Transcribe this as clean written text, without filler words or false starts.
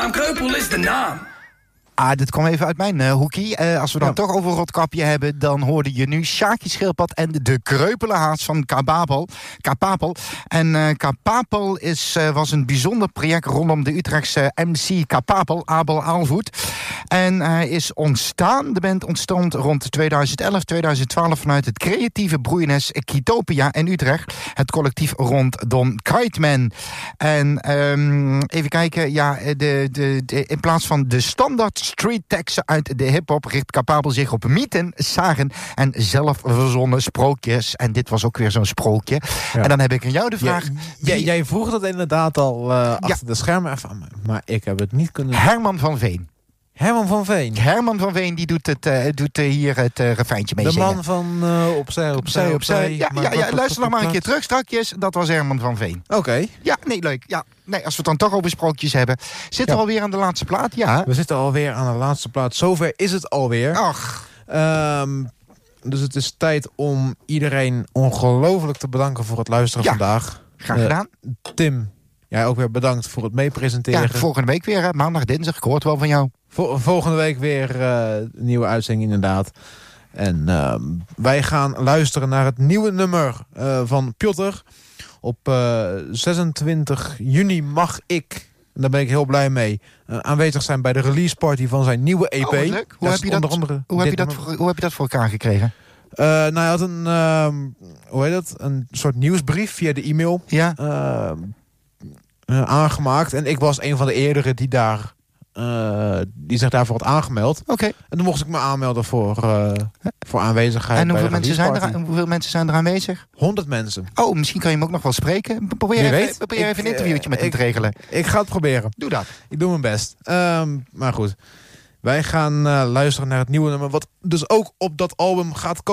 Naam Kreupel is de naam. Dit kwam even uit mijn hoekie. Als we dan toch over Roodkapje hebben, dan hoorde je nu Sjaakje Schildpad en de Kreupelenhaas van Kapapel. En Kapapel was een bijzonder project rondom de Utrechtse MC Kapapel, Abel Aalvoet. En de band ontstond rond 2011, 2012 vanuit het creatieve broeiennes Kitopia in Utrecht. Het collectief rond Don Kiteman. En even kijken, in plaats van de standaard street teksten uit de hiphop richt Kapapel zich op mythen, sagen en zelfverzonnen sprookjes. En dit was ook weer zo'n sprookje. Ja. En dan heb ik aan jou de vraag. Jij vroeg dat inderdaad al achter de schermen even, maar ik heb het niet kunnen. Herman van Veen. Herman van Veen die doet hier het refreintje mee. De man van opzij. Ja, luister nog maar een keer terug strakjes. Dat was Herman van Veen. Oké. Ja, nee, leuk. Ja. Nee, als we het dan toch over sprookjes hebben. Zitten we alweer aan de laatste plaat? Ja. We zitten alweer aan de laatste plaat. Zover is het alweer. Ach. Dus het is tijd om iedereen ongelooflijk te bedanken voor het luisteren vandaag. Graag gedaan. Tim, jij ook weer bedankt voor het meepresenteren. Ja, volgende week weer, maandag, dinsdag. Ik hoor het wel van jou. Volgende week weer een nieuwe uitzending inderdaad. En wij gaan luisteren naar het nieuwe nummer van Piotr. Op 26 juni mag ik, en daar ben ik heel blij mee, aanwezig zijn bij de release party van zijn nieuwe EP. Leuk. Hoe heb je dat voor elkaar gekregen? Hij had een soort nieuwsbrief via de e-mail aangemaakt. En ik was een van de eerdere die zich daarvoor had aangemeld. Oké. En dan mocht ik me aanmelden voor aanwezigheid. En hoeveel mensen zijn er aanwezig? 100 mensen. Oh, misschien kan je hem ook nog wel spreken. Probeer even een interviewtje met hem te regelen. Ik ga het proberen. Doe dat. Ik doe mijn best. Maar goed. Wij gaan luisteren naar het nieuwe nummer, wat dus ook op dat album gaat komen.